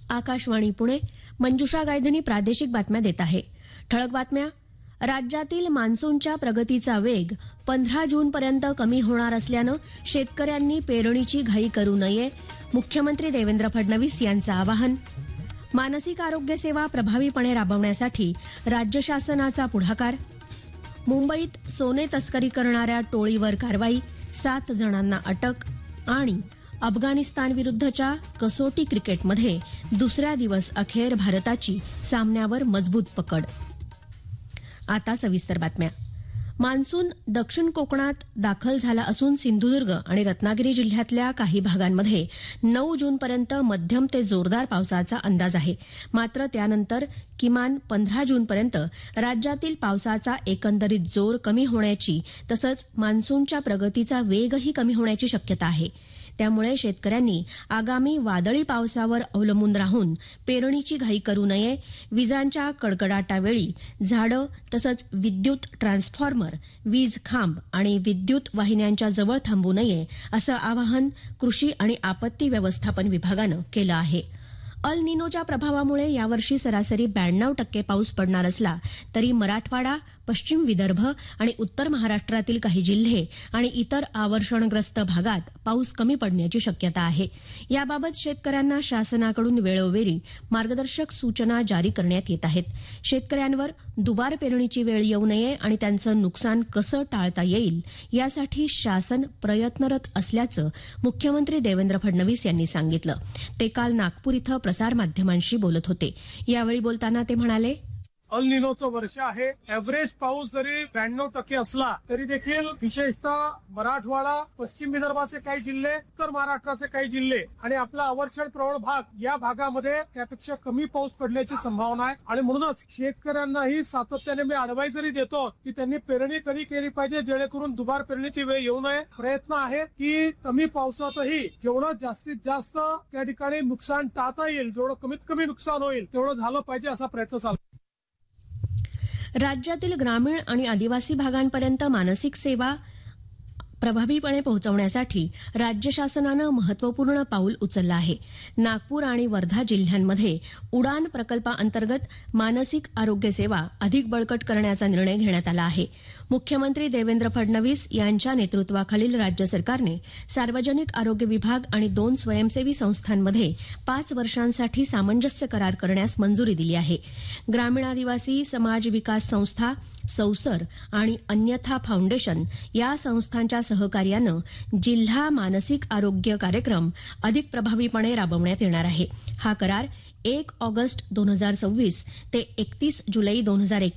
आकाशवाणी पुणे. मंजुषा गायधनी प्रादेशिक बातम्या देत आहे. ठळक बातम्या. राज्यातील मान्सूनच्या प्रगतीचा वेग 15 जूनपर्यंत कमी होणार असल्यानं शेतकऱ्यांनी पेरणीची घाई करू नये. मुख्यमंत्री देवेंद्र फडणवीस यांचं आवाहन. मानसिक आरोग्य सेवा प्रभावीपणे राबवण्यासाठी राज्य शासनाचा पुढाकार. मुंबईत सोने तस्करी करणाऱ्या टोळीवर कारवाई, 7 जणांना अटक. आणि अफगाणिस्तानविरुद्धच्या कसोटी क्रिकेटमध्ये दुसऱ्या दिवस अखेर भारताची सामन्यावर मजबूत पकड. आता सविस्तर बातम्या. मान्सून दक्षिण कोकणात दाखल झाला असून सिंधुदुर्ग आणि रत्नागिरी जिल्ह्यातल्या काही भागांमध्ये 9 जूनपर्यंत मध्यम ते जोरदार पावसाचा अंदाज आहे. मात्र त्यानंतर किमान 15 जूनपर्यंत राज्यातील पावसाचा एकंदरीत जोर कमी होण्याची तसंच मान्सूनच्या प्रगतीचा वेगही कमी होण्याची शक्यता आहे. त्यामुळे शेतकऱ्यांनी आगामी वादळी पावसावर अवलंबून राहून पेरणीची घाई करू नये. विजांच्या कडकडाटावेळी झाडं तसंच विद्युत ट्रान्सफॉर्मर, वीज खांब आणि विद्युत वाहिन्यांच्या जवळ थांबू नये असं आवाहन कृषी आणि आपत्ती व्यवस्थापन विभागानं केलं आहे. अल निनोच्या प्रभावामुळे यावर्षी सरासरी 92% पाऊस पडणार असला तरी मराठवाडा, पश्चिम विदर्भ आणि उत्तर महाराष्ट्रातील काही जिल्हे आणि इतर आवर्षणग्रस्त भागात पाऊस कमी पडण्याची शक्यता आहे. याबाबत शेतकऱ्यांना शासनाकडून वेळोवेळी मार्गदर्शक सूचना जारी करण्यात येत आहेत. शेतकऱ्यांवर दुबार पेरणीची वेळ येऊ नये आणि त्यांचं नुकसान कसं टाळता येईल यासाठी शासन प्रयत्नरत असल्याचं मुख्यमंत्री देवेंद्र फडणवीस यांनी सांगितलं. ते काल नागपूर इथं प्रसारमाध्यमांशी बोलत होते. यावेळी बोलताना ते म्हणाले, अल निनोचं वर्ष आहे. एव्हरेज पाऊस जरी 92% असला तरी देखील विशेषतः मराठवाडा, पश्चिम विदर्भाचे काही जिल्हे, उत्तर महाराष्ट्राचे काही जिल्हे आणि आपला अवर्षण प्रवण भाग या भागामध्ये त्यापेक्षा कमी पाऊस पडण्याची संभावना आहे. आणि म्हणूनच शेतकऱ्यांनाही सातत्याने मी अडवायझरी देतो की त्यांनी पेरणी कधी केली पाहिजे जेणेकरून दुबार पेरणीची वेळ येऊ नये. प्रयत्न आहे की कमी पावसातही जेवढं जास्तीत जास्त त्या ठिकाणी नुकसान टाळता येईल, जेवढं कमीत कमी नुकसान होईल तेवढं झालं पाहिजे असा प्रयत्न चालू. राज्यातील ग्रामीण आणि आदिवासी भागांपर्यंत मानसिक सेवा प्रभावीपणे पोहोचवण्यासाठी राज्य शासनानं महत्वपूर्ण पाऊल उचललं आहे. नागपूर आणि वर्धा जिल्ह्यांमध्ये उडान प्रकल्पाअंतर्गत मानसिक आरोग्य सेवा अधिक बळकट करण्याचा निर्णय घेण्यात आला आहे. मुख्यमंत्री देवेंद्र फडणवीस यांच्या नेतृत्वाखालील राज्य सरकारने सार्वजनिक आरोग्य विभाग आणि 2 स्वयंसेवी संस्थांमध्ये 5 वर्षांसाठी सामंजस्य करार करण्यास मंजुरी दिली आहे. ग्रामीण आदिवासी समाज विकास संस्था, सौसर आणि अन्यथा फाउंडेशन या संस्थांच्या सहकार्यानं जिल्हा मानसिक आरोग्य कार्यक्रम अधिक प्रभावीपणे राबवण्यात येणार आहे. हा करार 1 ऑगस्ट 2026 ते 31 जुलै 2021